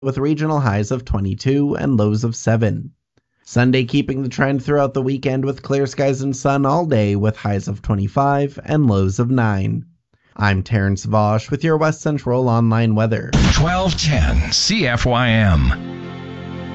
with regional highs of 22 and lows of 7. Sunday keeping the trend throughout the weekend with clear skies and sun all day with highs of 25 and lows of 9. I'm Terrence Vosch with your West Central Online weather. 1210 CFYM.